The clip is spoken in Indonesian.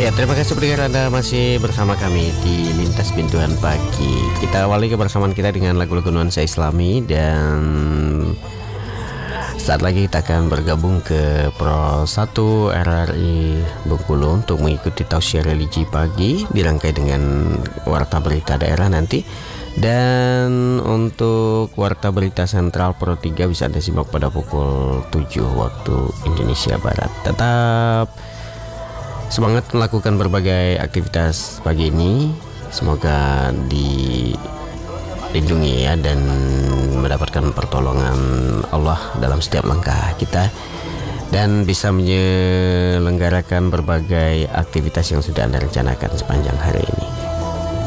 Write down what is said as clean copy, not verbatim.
Ya, terima kasih pendengar, Anda masih bersama kami di Lintas Pintuan Pagi. Kita awali kebersamaan kita dengan lagu-lagu nuansa Islami, dan saat lagi kita akan bergabung ke Pro 1 RRI Bengkulu untuk mengikuti tausiah religi pagi dirangkai dengan warta berita daerah nanti. Dan untuk warta berita sentral Pro 3 bisa Anda simak pada pukul 7 waktu Indonesia Barat. Tetap semangat melakukan berbagai aktivitas pagi ini. Semoga dilindungi ya, dan mendapatkan pertolongan Allah dalam setiap langkah kita, dan bisa menyelenggarakan berbagai aktivitas yang sudah Anda rencanakan sepanjang hari ini.